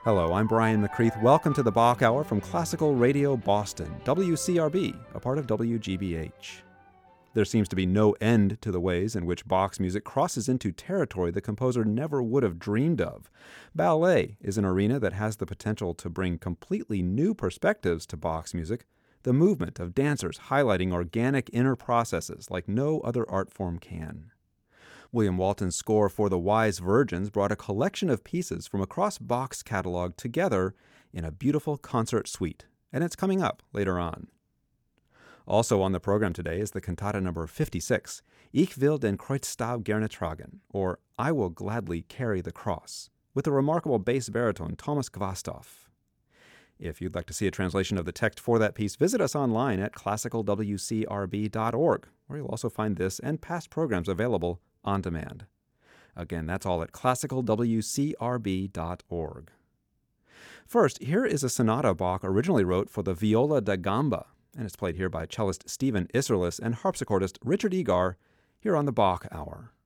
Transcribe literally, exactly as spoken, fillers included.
Hello, I'm Brian McCreath. Welcome to the Bach Hour from Classical Radio Boston, W C R B, a part of W G B H. There seems to be no end to the ways in which Bach's music crosses into territory the composer never would have dreamed of. Ballet is an arena that has the potential to bring completely new perspectives to Bach's music, the movement of dancers highlighting organic inner processes like no other art form can. William Walton's score for The Wise Virgins brought a collection of pieces from across Bach's catalog together in a beautiful concert suite, and it's coming up later on. Also on the program today is the cantata number fifty-six, Ich will den Kreuzstab gerne tragen, or I Will Gladly Carry the Cross, with the remarkable bass baritone Thomas Gvastov. If you'd like to see a translation of the text for that piece, visit us online at classical w c r b dot org, where you'll also find this and past programs available on demand. Again, that's all at classical w c r b dot org. First, here is a sonata Bach originally wrote for the viola da gamba, and it's played here by cellist Stephen Isserlis and harpsichordist Richard Egar, here on the Bach Hour.